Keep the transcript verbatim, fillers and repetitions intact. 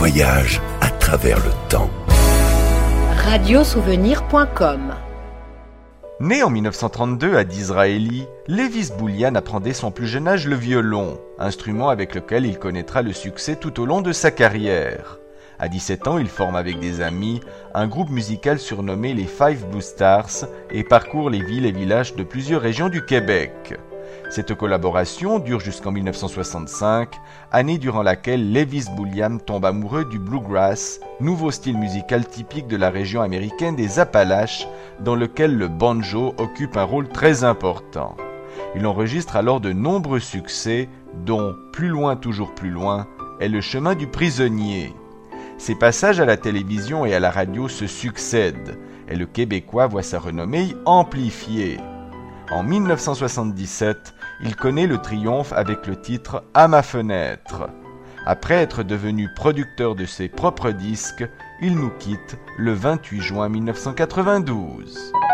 voyage à travers le temps. radiosouvenir point com. Né en mille neuf cent trente-deux à Disraeli, Lévis Boulian apprend dès son plus jeune âge le violon, instrument avec lequel il connaîtra le succès tout au long de sa carrière. À dix-sept ans, il forme avec des amis un groupe musical surnommé les Five Blue Stars et parcourt les villes et villages de plusieurs régions du Québec. Cette collaboration dure jusqu'en mille neuf cent soixante-cinq, année durant laquelle Lévis Boulian tombe amoureux du bluegrass, nouveau style musical typique de la région américaine des Appalaches, dans lequel le banjo occupe un rôle très important. Il enregistre alors de nombreux succès, dont « Plus loin, toujours plus loin » et « Le chemin du prisonnier ». Ses passages à la télévision et à la radio se succèdent, et le Québécois voit sa renommée amplifiée. En mille neuf cent soixante-dix-sept, il connaît le triomphe avec le titre « À ma fenêtre ». Après être devenu producteur de ses propres disques, il nous quitte le vingt-huit juin mille neuf cent quatre-vingt-douze.